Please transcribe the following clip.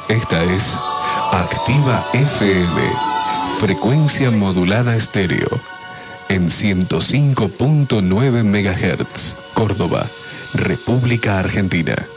Esta es Activa FM, frecuencia modulada estéreo, en 105.9 MHz, Córdoba, República Argentina.